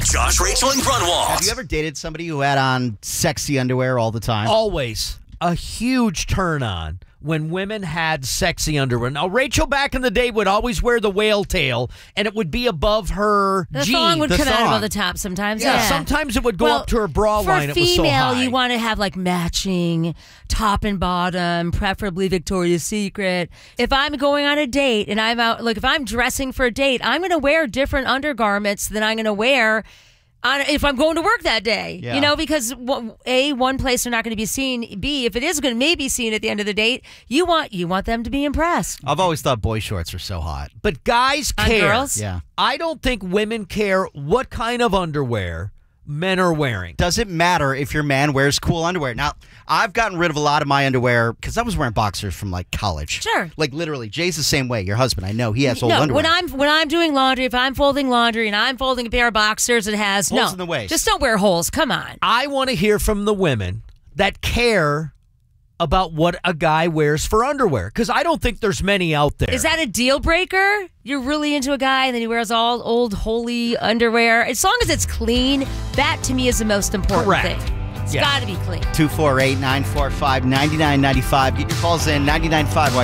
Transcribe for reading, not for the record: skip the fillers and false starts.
Josh, Rachel, and Grunwald. Have you ever dated somebody who had on sexy underwear all the time? Always a huge turn on when women had sexy underwear. Now, Rachel back in the day would always wear the whale tail, and it would be above her The jeans. thong would the come out thong. above the top sometimes. Yeah, Yeah, sometimes it would go up to her bra line. For It was so female, high. you want to have like matching top and bottom, preferably Victoria's Secret. If I'm going on a date and I'm out, like if I'm dressing for a date, I'm going to wear different undergarments than I'm going to wear if I'm going to work that day. Yeah. You know, because A, one place they're not going to be seen. B, if it is going to maybe seen at the end of the date, you want them to be impressed. I've always thought boy shorts are so hot. But guys On care. girls? Yeah. I don't think women care what kind of underwear men are wearing. Does it matter if your man wears cool underwear? Now, I've gotten rid of a lot of my underwear because I was wearing boxers from like college. Sure. Like literally, Jay's the same way. Your husband, I know, he has old No, underwear. when I'm doing laundry, if I'm folding laundry and I'm folding a pair of boxers, it has Holes in the waist. Just don't wear holes. Come on. I want to hear from the women that care about what a guy wears for underwear, because I don't think there's many out there. Is that a deal breaker? You're really into a guy and then he wears all old holy underwear. As long as it's clean, that to me is the most important Correct. thing. It's Yeah. got to be clean. 248-945-9995. Get your calls in 99.5.